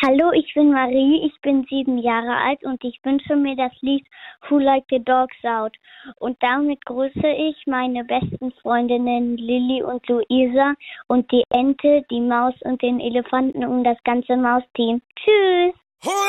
Hallo, ich bin Marie, ich bin 7 Jahre alt und ich wünsche mir das Lied Who Like the Dogs Out. Und damit grüße ich meine besten Freundinnen Lilly und Luisa und die Ente, die Maus und den Elefanten und das ganze Mausteam. Tschüss!